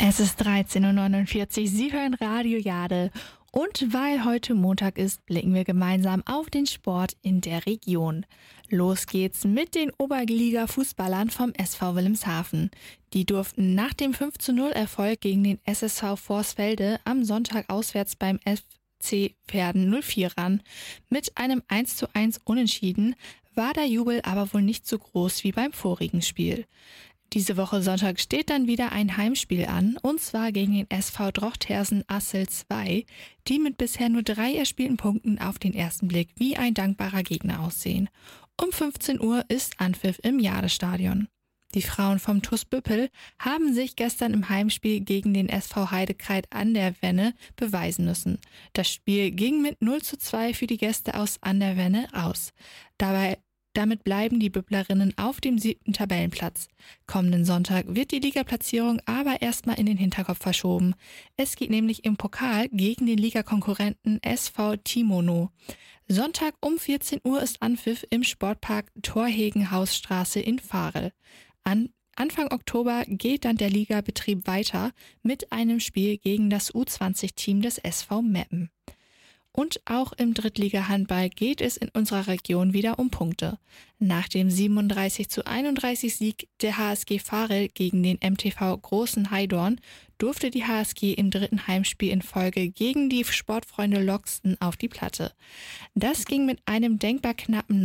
Es ist 13.49 Uhr, Sie hören Radio Jade und weil heute Montag ist, blicken wir gemeinsam auf den Sport in der Region. Los geht's mit den Oberliga-Fußballern vom SV Wilhelmshaven. Die durften nach dem 5:0 Erfolg gegen den SSV Vorsfelde am Sonntag auswärts beim FC Verden 04 ran. Mit einem 1:1 Unentschieden war der Jubel aber wohl nicht so groß wie beim vorigen Spiel. Diese Woche Sonntag steht dann wieder ein Heimspiel an, und zwar gegen den SV Drochtersen Assel 2, die mit bisher nur 3 erspielten Punkten auf den ersten Blick wie ein dankbarer Gegner aussehen. Um 15 Uhr ist Anpfiff im Jadestadion. Die Frauen vom TuS Büppel haben sich gestern im Heimspiel gegen den SV Heidekreid an der Wenne beweisen müssen. Das Spiel ging mit 0:2 für die Gäste aus an der Wenne aus. Damit bleiben die Büpplerinnen auf dem 7. Tabellenplatz. Kommenden Sonntag wird die Ligaplatzierung aber erstmal in den Hinterkopf verschoben. Es geht nämlich im Pokal gegen den Ligakonkurrenten SV Timono. Sonntag um 14 Uhr ist Anpfiff im Sportpark Torhegenhausstraße in Varel. Anfang Oktober geht dann der Ligabetrieb weiter mit einem Spiel gegen das U20-Team des SV Meppen. Und auch im Drittliga-Handball geht es in unserer Region wieder um Punkte. Nach dem 37:31 Sieg der HSG Varel gegen den MTV Großen Heidorn durfte die HSG im dritten Heimspiel in Folge gegen die Sportfreunde Loxten auf die Platte. Das ging mit einem denkbar knappen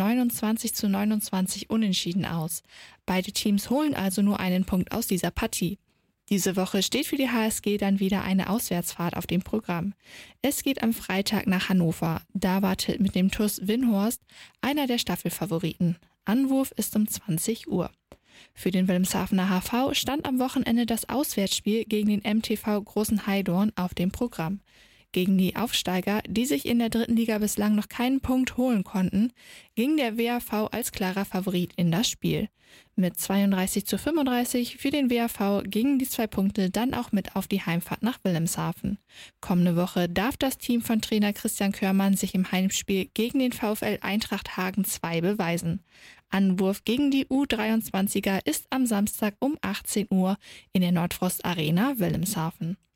29:29 Unentschieden aus. Beide Teams holen also nur einen Punkt aus dieser Partie. Diese Woche steht für die HSG dann wieder eine Auswärtsfahrt auf dem Programm. Es geht am Freitag nach Hannover. Da wartet mit dem TuS Winhorst einer der Staffelfavoriten. Anwurf ist um 20 Uhr. Für den Wilhelmshavener HV stand am Wochenende das Auswärtsspiel gegen den MTV Großen Heidorn auf dem Programm. Gegen die Aufsteiger, die sich in der dritten Liga bislang noch keinen Punkt holen konnten, ging der WHV als klarer Favorit in das Spiel. Mit 32:35 für den WHV gingen die 2 Punkte dann auch mit auf die Heimfahrt nach Wilhelmshaven. Kommende Woche darf das Team von Trainer Christian Körmann sich im Heimspiel gegen den VfL Eintracht Hagen 2 beweisen. Anwurf gegen die U23er ist am Samstag um 18 Uhr in der Nordfrost Arena Wilhelmshaven.